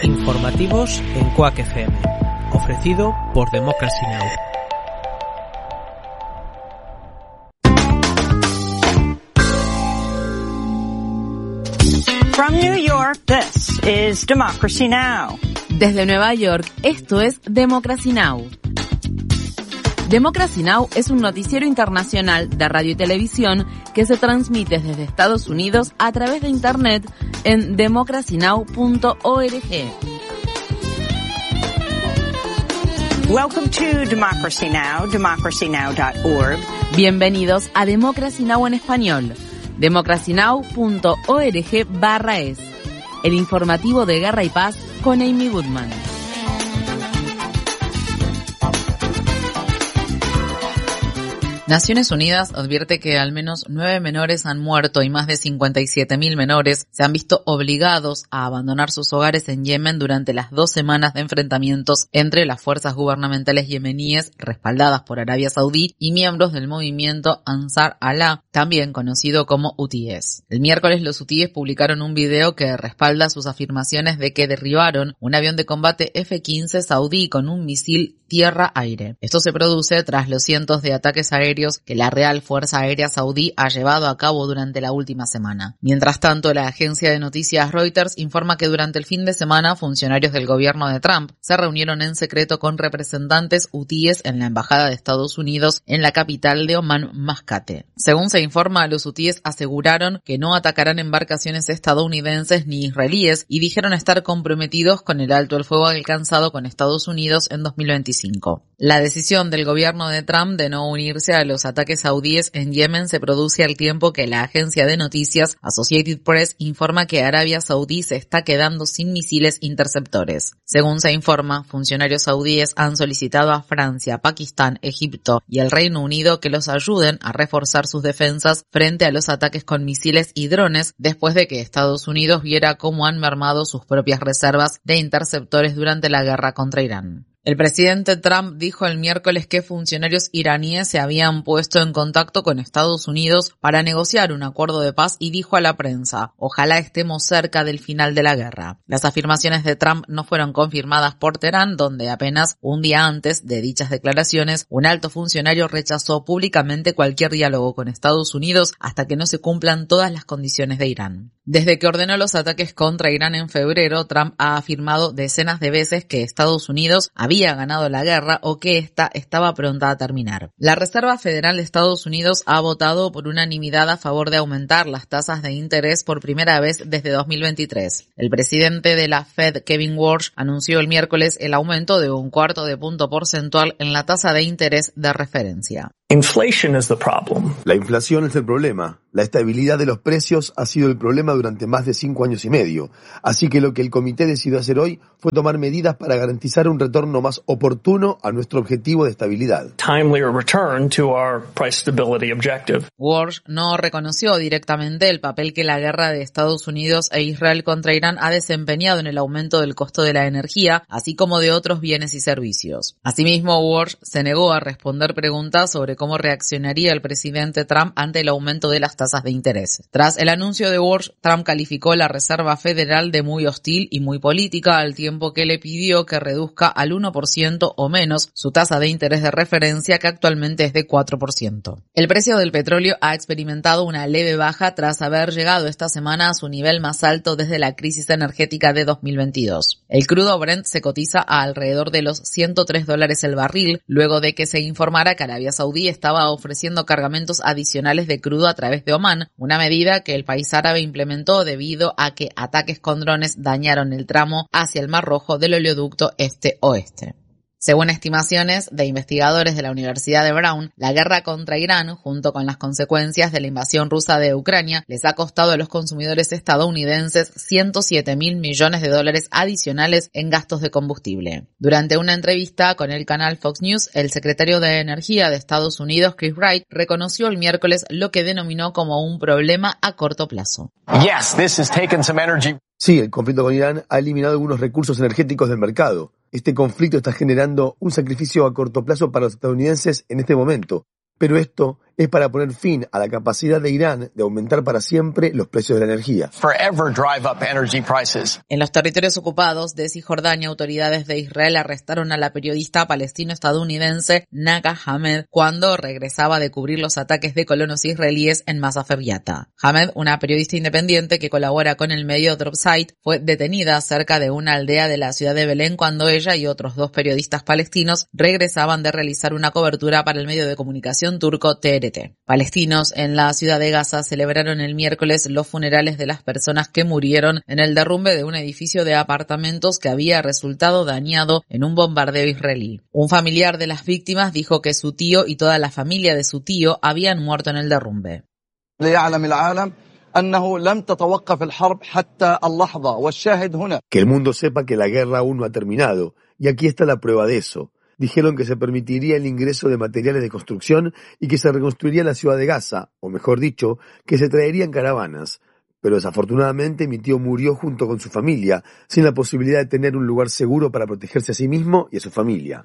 Informativos en Quack FM, ofrecido por Democracy Now! From New York, this is Democracy Now! Desde Nueva York, esto es Democracy Now! Democracy Now! Es un noticiero internacional de radio y televisión que se transmite desde Estados Unidos a través de Internet en democracynow.org. Welcome to Democracy Now!, democracynow.org. Bienvenidos a Democracy Now! En español, democracynow.org/es. El informativo de Guerra y Paz con Amy Goodman. Naciones Unidas advierte que al menos 9 menores han muerto y más de 57.000 menores se han visto obligados a abandonar sus hogares en Yemen durante las 2 semanas de enfrentamientos entre las fuerzas gubernamentales yemeníes respaldadas por Arabia Saudí y miembros del movimiento Ansar Allah, también conocido como hutíes. El miércoles los hutíes publicaron un video que respalda sus afirmaciones de que derribaron un avión de combate F-15 saudí con un misil tierra-aire. Esto se produce tras los cientos de ataques aéreos que la Real Fuerza Aérea Saudí ha llevado a cabo durante la última semana. Mientras tanto, la agencia de noticias Reuters informa que durante el fin de semana funcionarios del gobierno de Trump se reunieron en secreto con representantes hutíes en la embajada de Estados Unidos en la capital de Omán, Mascate. Según se informa, los hutíes aseguraron que no atacarán embarcaciones estadounidenses ni israelíes y dijeron estar comprometidos con el alto el fuego alcanzado con Estados Unidos en 2025. La decisión del gobierno de Trump de no unirse a los ataques saudíes en Yemen se produce al tiempo que la agencia de noticias Associated Press informa que Arabia Saudí se está quedando sin misiles interceptores. Según se informa, funcionarios saudíes han solicitado a Francia, Pakistán, Egipto y el Reino Unido que los ayuden a reforzar sus defensas frente a los ataques con misiles y drones después de que Estados Unidos viera cómo han mermado sus propias reservas de interceptores durante la guerra contra Irán. El presidente Trump dijo el miércoles que funcionarios iraníes se habían puesto en contacto con Estados Unidos para negociar un acuerdo de paz y dijo a la prensa: ojalá estemos cerca del final de la guerra. Las afirmaciones de Trump no fueron confirmadas por Teherán, donde apenas un día antes de dichas declaraciones, un alto funcionario rechazó públicamente cualquier diálogo con Estados Unidos hasta que no se cumplan todas las condiciones de Irán. Desde que ordenó los ataques contra Irán en febrero, Trump ha afirmado decenas de veces que Estados Unidos había ganado la guerra o que ésta estaba pronta a terminar. La Reserva Federal de Estados Unidos ha votado por unanimidad a favor de aumentar las tasas de interés por primera vez desde 2023. El presidente de la Fed, Kevin Warsh, anunció el miércoles el aumento de 1/4 punto porcentual en la tasa de interés de referencia. Inflation is the problem. La inflación es el problema. La estabilidad de los precios ha sido el problema durante más de 5 años y medio. Así que lo que el comité decidió hacer hoy fue tomar medidas para garantizar un retorno más oportuno a nuestro objetivo de estabilidad. Timely return to our price stability objective. Warsh no reconoció directamente el papel que la guerra de Estados Unidos e Israel contra Irán ha desempeñado en el aumento del costo de la energía, así como de otros bienes y servicios. Asimismo, Warsh se negó a responder preguntas sobre cómo reaccionaría el presidente Trump ante el aumento de las tasas de interés. Tras el anuncio de Warsh, Trump calificó la Reserva Federal de muy hostil y muy política, al tiempo que le pidió que reduzca al 1% o menos su tasa de interés de referencia, que actualmente es de 4%. El precio del petróleo ha experimentado una leve baja tras haber llegado esta semana a su nivel más alto desde la crisis energética de 2022. El crudo Brent se cotiza a alrededor de los $103 el barril, luego de que se informara que Arabia Saudí estaba ofreciendo cargamentos adicionales de crudo a través de Omán, una medida que el país árabe implementó debido a que ataques con drones dañaron el tramo hacia el Mar Rojo del oleoducto este-oeste. Según estimaciones de investigadores de la Universidad de Brown, la guerra contra Irán, junto con las consecuencias de la invasión rusa de Ucrania, les ha costado a los consumidores estadounidenses $107.000 millones adicionales en gastos de combustible. Durante una entrevista con el canal Fox News, el secretario de Energía de Estados Unidos, Chris Wright, reconoció el miércoles lo que denominó como un problema a corto plazo. Yes, this has taken some energy. Sí, el conflicto con Irán ha eliminado algunos recursos energéticos del mercado. Este conflicto está generando un sacrificio a corto plazo para los estadounidenses en este momento, pero esto es para poner fin a la capacidad de Irán de aumentar para siempre los precios de la energía. Forever drive up energy prices. En los territorios ocupados de Cisjordania, autoridades de Israel arrestaron a la periodista palestino-estadounidense Naga Hamed cuando regresaba de cubrir los ataques de colonos israelíes en Masafer Yatta. Hamed, una periodista independiente que colabora con el medio Dropsite, fue detenida cerca de una aldea de la ciudad de Belén cuando ella y otros 2 periodistas palestinos regresaban de realizar una cobertura para el medio de comunicación turco TRT. Palestinos en la ciudad de Gaza celebraron el miércoles los funerales de las personas que murieron en el derrumbe de un edificio de apartamentos que había resultado dañado en un bombardeo israelí. Un familiar de las víctimas dijo que su tío y toda la familia de su tío habían muerto en el derrumbe. Que el mundo sepa que la guerra aún no ha terminado, y aquí está la prueba de eso. Dijeron que se permitiría el ingreso de materiales de construcción y que se reconstruiría la ciudad de Gaza, o mejor dicho, que se traerían caravanas. Pero desafortunadamente mi tío murió junto con su familia, sin la posibilidad de tener un lugar seguro para protegerse a sí mismo y a su familia.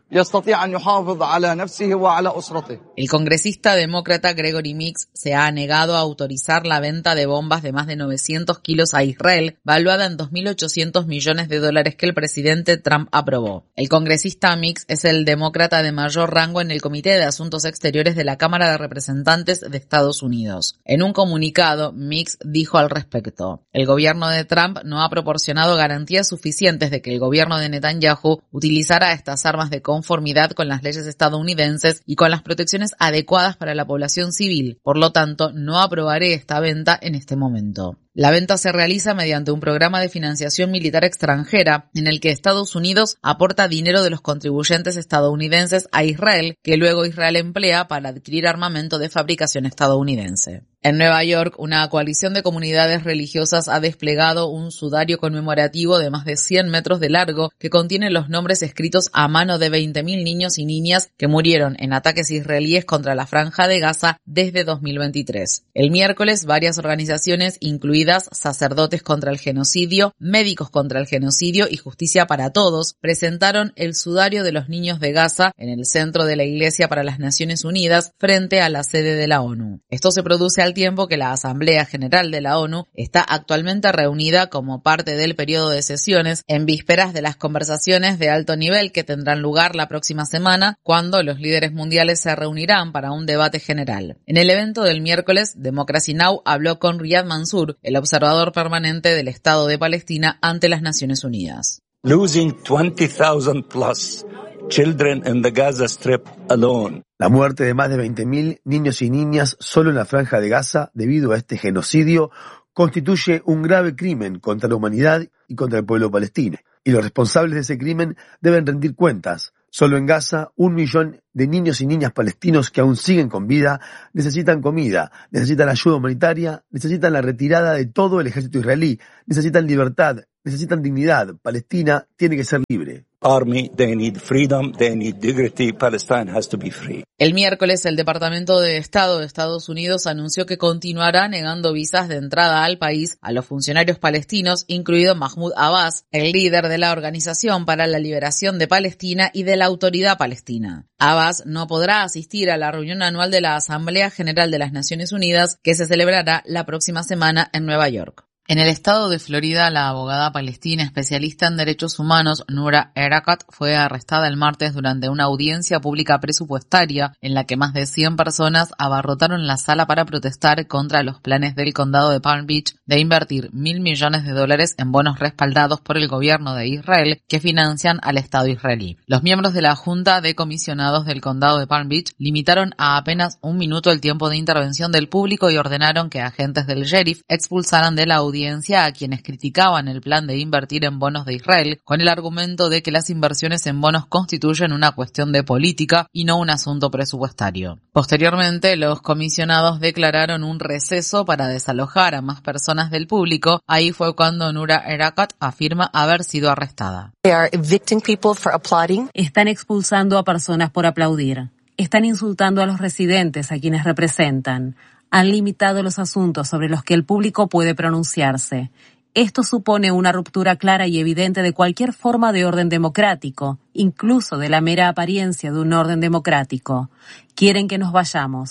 El congresista demócrata Gregory Meeks se ha negado a autorizar la venta de bombas de más de 900 kilos a Israel, valuada en $2.800 millones que el presidente Trump aprobó. El congresista Meeks es el demócrata de mayor rango en el Comité de Asuntos Exteriores de la Cámara de Representantes de Estados Unidos. En un comunicado, Meeks dijo al respecto: el gobierno de Trump no ha proporcionado garantías suficientes de que el gobierno de Netanyahu utilizará estas armas de conformidad con las leyes estadounidenses y con las protecciones adecuadas para la población civil. Por lo tanto, no aprobaré esta venta en este momento. La venta se realiza mediante un programa de financiación militar extranjera en el que Estados Unidos aporta dinero de los contribuyentes estadounidenses a Israel, que luego Israel emplea para adquirir armamento de fabricación estadounidense. En Nueva York, una coalición de comunidades religiosas ha desplegado un sudario conmemorativo de más de 100 metros de largo que contiene los nombres escritos a mano de 20.000 niños y niñas que murieron en ataques israelíes contra la Franja de Gaza desde 2023. El miércoles, varias organizaciones, incluidas Sacerdotes contra el Genocidio, Médicos contra el Genocidio y Justicia para Todos, presentaron el sudario de los niños de Gaza en el centro de la Iglesia para las Naciones Unidas frente a la sede de la ONU. Esto se produce al tiempo que la Asamblea General de la ONU está actualmente reunida como parte del periodo de sesiones en vísperas de las conversaciones de alto nivel que tendrán lugar la próxima semana, cuando los líderes mundiales se reunirán para un debate general. En el evento del miércoles, Democracy Now! Habló con Riyad Mansour, el observador permanente del Estado de Palestina ante las Naciones Unidas. Losing 20,000 plus children in the Gaza Strip alone. La muerte de más de 20.000 niños y niñas solo en la Franja de Gaza debido a este genocidio constituye un grave crimen contra la humanidad y contra el pueblo palestino. Y los responsables de ese crimen deben rendir cuentas. Solo en Gaza, 1 millón de niños y niñas palestinos que aún siguen con vida necesitan comida, necesitan ayuda humanitaria, necesitan la retirada de todo el ejército israelí, necesitan libertad, necesitan dignidad. Palestina tiene que ser libre. Army, they need freedom, they need dignity. Palestine has to be free. El miércoles, el Departamento de Estado de Estados Unidos anunció que continuará negando visas de entrada al país a los funcionarios palestinos, incluido Mahmoud Abbas, el líder de la Organización para la Liberación de Palestina y de la Autoridad Palestina. Abbas no podrá asistir a la reunión anual de la Asamblea General de las Naciones Unidas, que se celebrará la próxima semana en Nueva York. En el estado de Florida, la abogada palestina especialista en derechos humanos Noura Erakat fue arrestada el martes durante una audiencia pública presupuestaria en la que más de 100 personas abarrotaron la sala para protestar contra los planes del condado de Palm Beach de invertir $1.000 millones en bonos respaldados por el gobierno de Israel que financian al Estado israelí. Los miembros de la Junta de Comisionados del condado de Palm Beach limitaron a apenas 1 minuto el tiempo de intervención del público y ordenaron que agentes del sheriff expulsaran de la audiencia a quienes criticaban el plan de invertir en bonos de Israel con el argumento de que las inversiones en bonos constituyen una cuestión de política y no un asunto presupuestario. Posteriormente, los comisionados declararon un receso para desalojar a más personas del público. Ahí fue cuando Noura Erakat afirma haber sido arrestada. Están expulsando a personas por aplaudir. Están insultando a los residentes a quienes representan. Han limitado los asuntos sobre los que el público puede pronunciarse. Esto supone una ruptura clara y evidente de cualquier forma de orden democrático, incluso de la mera apariencia de un orden democrático. Quieren que nos vayamos.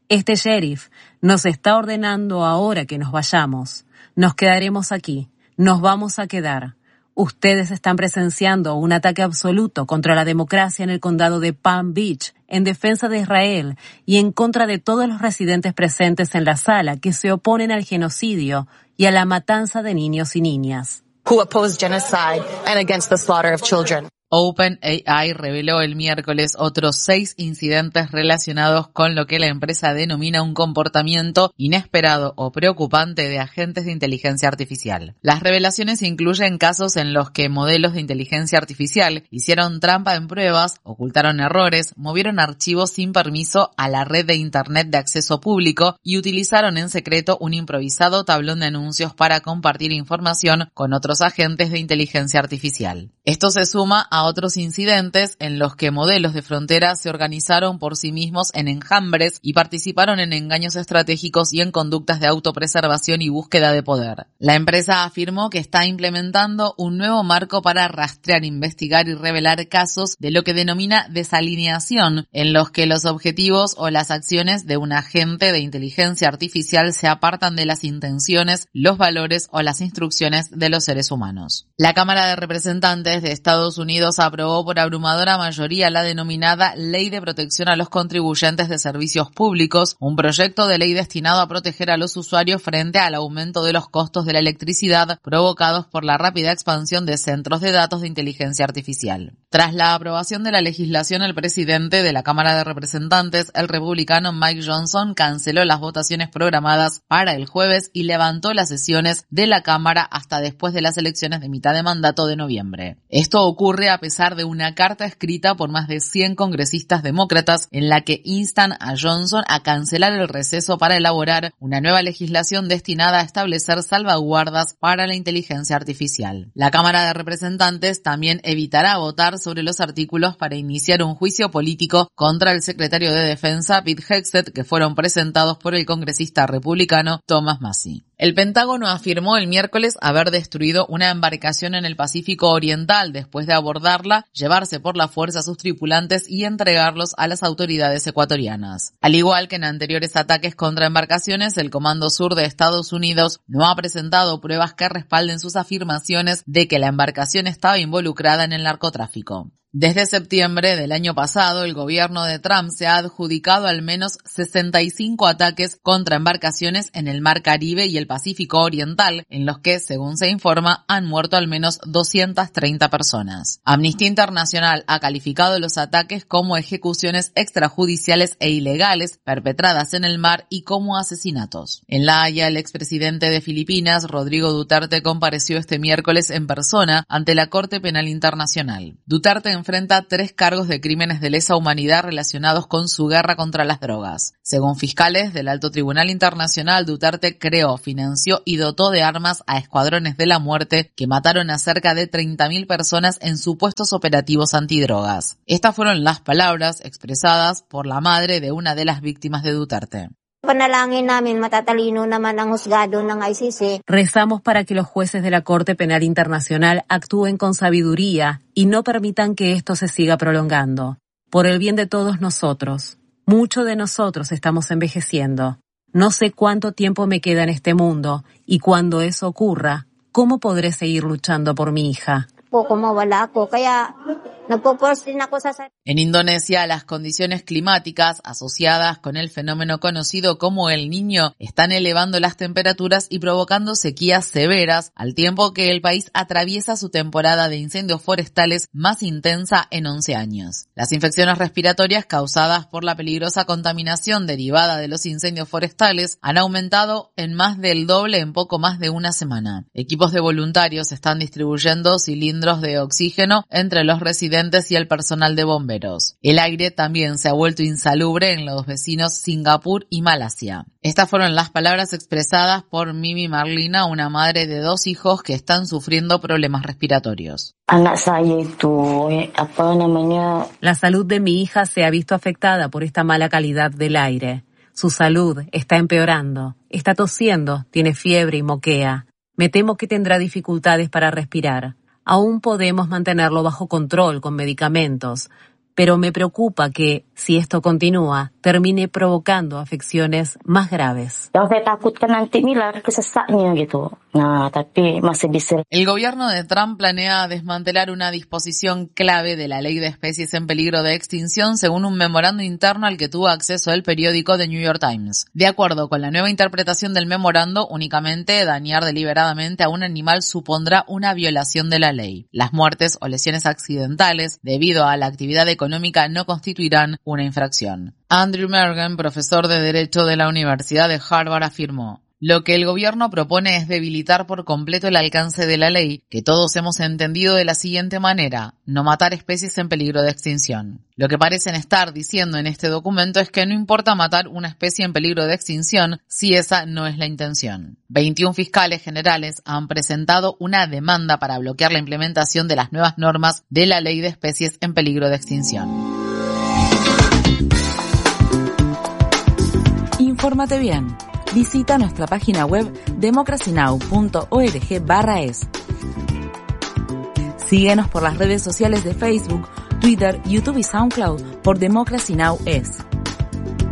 Este sheriff nos está ordenando ahora que nos vayamos. Nos quedaremos aquí. Nos vamos a quedar. Ustedes están presenciando un ataque absoluto contra la democracia en el condado de Palm Beach, en defensa de Israel y en contra de todos los residentes presentes en la sala que se oponen al genocidio y a la matanza de niños y niñas. Who oppose genocide and against the slaughter of children. OpenAI reveló el miércoles otros 6 incidentes relacionados con lo que la empresa denomina un comportamiento inesperado o preocupante de agentes de inteligencia artificial. Las revelaciones incluyen casos en los que modelos de inteligencia artificial hicieron trampa en pruebas, ocultaron errores, movieron archivos sin permiso a la red de Internet de acceso público y utilizaron en secreto un improvisado tablón de anuncios para compartir información con otros agentes de inteligencia artificial. Esto se suma a otros incidentes en los que modelos de frontera se organizaron por sí mismos en enjambres y participaron en engaños estratégicos y en conductas de autopreservación y búsqueda de poder. La empresa afirmó que está implementando un nuevo marco para rastrear, investigar y revelar casos de lo que denomina desalineación, en los que los objetivos o las acciones de un agente de inteligencia artificial se apartan de las intenciones, los valores o las instrucciones de los seres humanos. La Cámara de Representantes de Estados Unidos aprobó por abrumadora mayoría la denominada Ley de Protección a los Contribuyentes de Servicios Públicos, un proyecto de ley destinado a proteger a los usuarios frente al aumento de los costos de la electricidad provocados por la rápida expansión de centros de datos de inteligencia artificial. Tras la aprobación de la legislación, el presidente de la Cámara de Representantes, el republicano Mike Johnson, canceló las votaciones programadas para el jueves y levantó las sesiones de la Cámara hasta después de las elecciones de mitad de mandato de noviembre. Esto ocurre a pesar de una carta escrita por más de 100 congresistas demócratas en la que instan a Johnson a cancelar el receso para elaborar una nueva legislación destinada a establecer salvaguardas para la inteligencia artificial. La Cámara de Representantes también evitará votar sobre los artículos para iniciar un juicio político contra el secretario de Defensa Pete Hegseth que fueron presentados por el congresista republicano Thomas Massie. El Pentágono afirmó el miércoles haber destruido una embarcación en el Pacífico Oriental después de abordarla, llevarse por la fuerza a sus tripulantes y entregarlos a las autoridades ecuatorianas. Al igual que en anteriores ataques contra embarcaciones, el Comando Sur de Estados Unidos no ha presentado pruebas que respalden sus afirmaciones de que la embarcación estaba involucrada en el narcotráfico. Desde septiembre del año pasado, el gobierno de Trump se ha adjudicado al menos 65 ataques contra embarcaciones en el Mar Caribe y el Pacífico Oriental, en los que, según se informa, han muerto al menos 230 personas. Amnistía Internacional ha calificado los ataques como ejecuciones extrajudiciales e ilegales perpetradas en el mar y como asesinatos. En La Haya, el expresidente de Filipinas, Rodrigo Duterte, compareció este miércoles en persona ante la Corte Penal Internacional. Duterte enfrenta 3 cargos de crímenes de lesa humanidad relacionados con su guerra contra las drogas. Según fiscales del Alto Tribunal Internacional, Duterte creó, financió y dotó de armas a escuadrones de la muerte que mataron a cerca de 30.000 personas en supuestos operativos antidrogas. Estas fueron las palabras expresadas por la madre de una de las víctimas de Duterte. Rezamos para que los jueces de la Corte Penal Internacional actúen con sabiduría y no permitan que esto se siga prolongando. Por el bien de todos nosotros. Muchos de nosotros estamos envejeciendo. No sé cuánto tiempo me queda en este mundo y cuando eso ocurra, ¿cómo podré seguir luchando por mi hija? En Indonesia, las condiciones climáticas asociadas con el fenómeno conocido como El Niño están elevando las temperaturas y provocando sequías severas, al tiempo que el país atraviesa su temporada de incendios forestales más intensa en 11 años. Las infecciones respiratorias causadas por la peligrosa contaminación derivada de los incendios forestales han aumentado en más del doble en poco más de una semana. Equipos de voluntarios están distribuyendo cilindros de oxígeno entre los residentes y el personal de bomberos. El aire también se ha vuelto insalubre en los vecinos Singapur y Malasia. Estas fueron las palabras expresadas por Mimi Marlina, una madre de 2 hijos que están sufriendo problemas respiratorios. La salud de mi hija se ha visto afectada por esta mala calidad del aire. Su salud está empeorando, está tosiendo, tiene fiebre y moquea. Me temo que tendrá dificultades para respirar. Aún podemos mantenerlo bajo control con medicamentos, pero me preocupa que, si esto continúa, termine provocando afecciones más graves. El gobierno de Trump planea desmantelar una disposición clave de la Ley de Especies en Peligro de Extinción, según un memorando interno al que tuvo acceso el periódico The New York Times. De acuerdo con la nueva interpretación del memorando, únicamente dañar deliberadamente a un animal supondrá una violación de la ley. Las muertes o lesiones accidentales debido a la actividad económica no constituirán una infracción. Andrew Mergen, profesor de Derecho de la Universidad de Harvard, afirmó: lo que el gobierno propone es debilitar por completo el alcance de la ley, que todos hemos entendido de la siguiente manera: no matar especies en peligro de extinción. Lo que parecen estar diciendo en este documento es que no importa matar una especie en peligro de extinción si esa no es la intención. 21 fiscales generales han presentado una demanda para bloquear la implementación de las nuevas normas de la Ley de Especies en Peligro de Extinción. Infórmate bien. Visita nuestra página web democracynow.org/es. Síguenos por las redes sociales de Facebook, Twitter, YouTube y SoundCloud por Democracy Now! Es.